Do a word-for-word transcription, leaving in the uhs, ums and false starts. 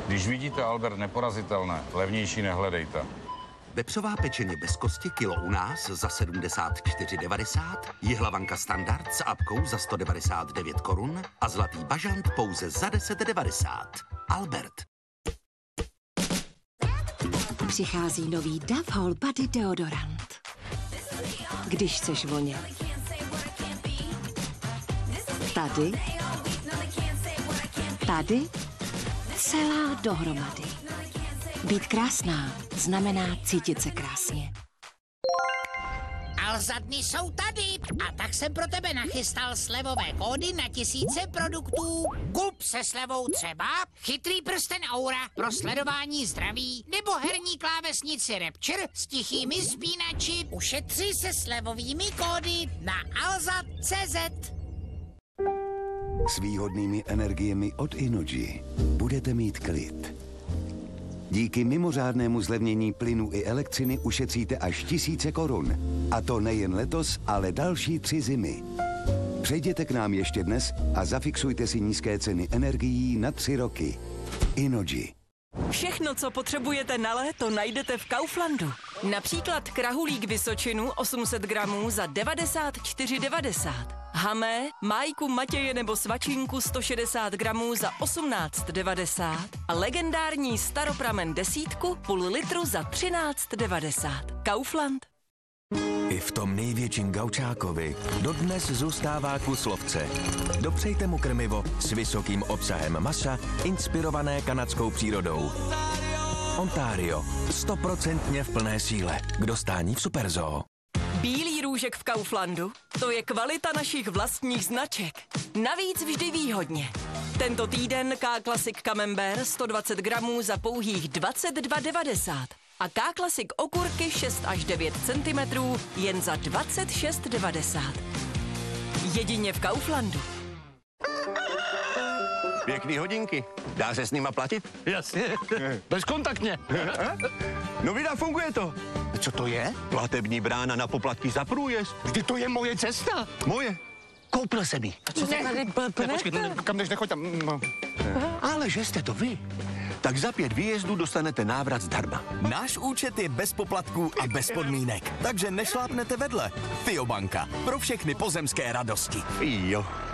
Když vidíte Albert neporazitelné, levnější nehledejte. Vepřová pečeně bez kosti kilo u nás za sedmdesát čtyři devadesát, jihlavanka standard s apkou za sto devadesát devět korun a zlatý bažant pouze za deset devadesát. Albert. Přichází nový Dove Whole Body deodorant. Když chceš vonět. Tady. Tady. Celá dohromady. Být krásná znamená cítit se krásně. Alza-dny jsou tady a tak jsem pro tebe nachystal slevové kódy na tisíce produktů. Kup se slevou třeba chytrý prsten Aura pro sledování zdraví nebo herní klávesnici Rapture s tichými spínači. Ušetři se slevovými kódy na alza tečka cé zet. S výhodnými energiemi od Innogy budete mít klid. Díky mimořádnému zlevnění plynu i elektřiny ušetříte až tisíce korun. A to nejen letos, ale další tři zimy. Přejděte k nám ještě dnes a zafixujte si nízké ceny energií na tři roky. Innogy. Všechno, co potřebujete na léto, najdete v Kauflandu. Například krahulík Vysočinu osm set gramů za devadesát čtyři devadesát. Hamé, májku Matěje nebo svačinku sto šedesát gramů za osmnáct devadesát. A legendární staropramen desítku půl litru za třináct devadesát. Kaufland. I v tom největším gaučákovi dodnes zůstává kus lovce. Dopřejte mu krmivo s vysokým obsahem masa, inspirované kanadskou přírodou. Ontario. Stoprocentně v plné síle. K dostání v Superzoo. Bílý růžek v Kauflandu? To je kvalita našich vlastních značek. Navíc vždy výhodně. Tento týden K-Classic Camembert sto dvacet gramů za pouhých dvacet dva devadesát. A K-Classic okurky šest až devět centimetrů jen za dvacet šest devadesát. Jedině v Kauflandu. Pěkný hodinky. Dá se s nima platit? Jasně. Bezkontaktně. No vida, funguje to. Co to je? Platební brána na poplatky za průjezd. Vždyť to je moje cesta. Moje. Koupil jsem ji. Co se tady Ne, počkej, ne, kam jdeš, nechoď tam. No. Ale že jste to vy. Tak za pět výjezdů dostanete návrat zdarma. Náš účet je bez poplatků a bez podmínek, takže nešlápnete vedle. Fiobanka. Pro všechny pozemské radosti. Jo.